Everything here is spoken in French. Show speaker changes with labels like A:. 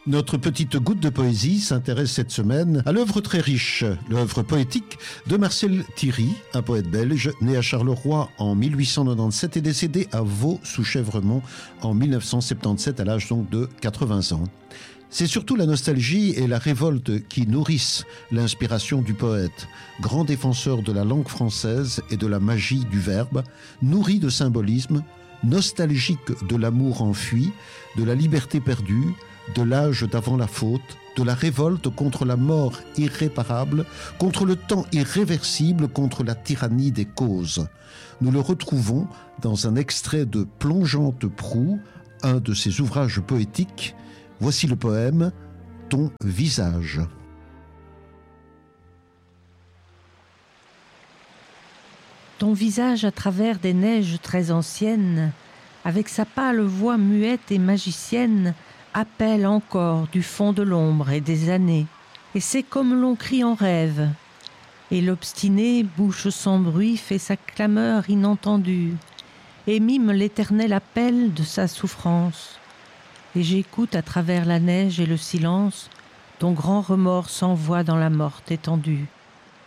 A: Notre petite goutte de poésie s'intéresse cette semaine à l'œuvre très riche, l'œuvre poétique de Marcel Thierry, un poète belge né à Charleroi en 1897 et décédé à Vaux sous Chèvremont en 1977 à l'âge donc de 80 ans. C'est surtout la nostalgie et la révolte qui nourrissent l'inspiration du poète, grand défenseur de la langue française et de la magie du verbe, nourri de symbolisme, nostalgique de l'amour enfui, de la liberté perdue, de l'âge d'avant la faute, de la révolte contre la mort irréparable, contre le temps irréversible, contre la tyrannie des causes. Nous le retrouvons dans un extrait de Plongeante proue, un de ses ouvrages poétiques. Voici le poème « Ton visage ».
B: Ton visage à travers des neiges très anciennes, avec sa pâle voix muette et magicienne, appelle encore du fond de l'ombre et des années, et c'est comme l'on crie en rêve. Et l'obstiné, bouche sans bruit, fait sa clameur inentendue, et mime l'éternel appel de sa souffrance. Et j'écoute à travers la neige et le silence, ton grand remords s'envoie dans la morte étendue.